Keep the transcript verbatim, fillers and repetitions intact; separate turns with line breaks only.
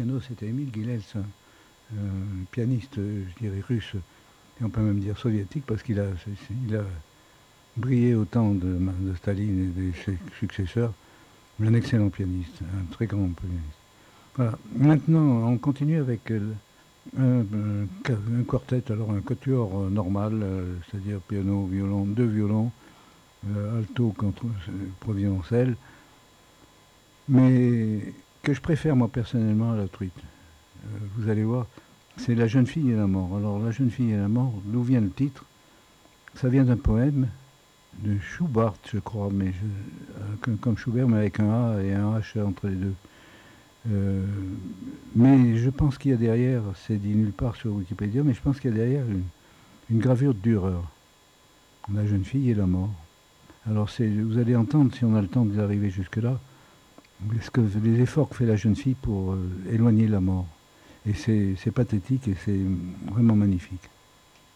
piano, c'était Émile Gilels, un, un pianiste, je dirais, russe, et on peut même dire soviétique, parce qu'il a, il a brillé au temps de, de Staline et de ses successeurs. Un excellent pianiste, un très grand pianiste. Voilà. Maintenant, on continue avec un, un, un quartet, alors un quatuor normal, euh, c'est-à-dire piano, violon, deux violons, euh, alto contre pour violoncelle, mais que je préfère moi personnellement à la truite. Euh, vous allez voir, c'est La jeune fille et la mort. Alors La jeune fille et la mort, d'où vient le titre? Ça vient d'un poème de Schubert, je crois, mais je, euh, comme, comme Schubert, mais avec un A et un H entre les deux. Euh, mais je pense qu'il y a derrière, c'est dit nulle part sur Wikipédia, mais je pense qu'il y a derrière une, une gravure de Dürer, La jeune fille et la mort. Alors c'est, vous allez entendre, si on a le temps d'arriver jusque-là, ce que, les efforts que fait la jeune fille pour euh, éloigner la mort. Et c'est, c'est pathétique et c'est vraiment magnifique.